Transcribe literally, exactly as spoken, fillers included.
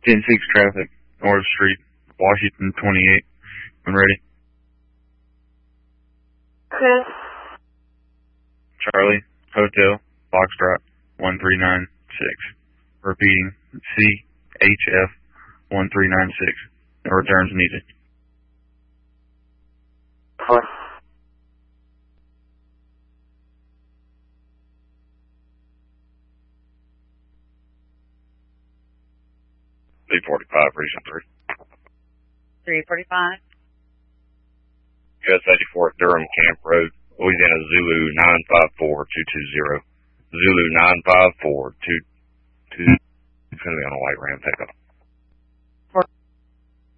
ten six traffic, North Street, Washington twenty-eight. When ready. Chris. Charlie, Hotel, Foxtrot, one three nine six. Repeating, C H F one three nine six. No returns needed. Four. three forty-five, precinct three. three forty-five. U S eighty-four at Durham Camp Road, Louisiana Zulu nine five four two two zero. Zulu nine five four two two. It's going to be on a white ram pickup.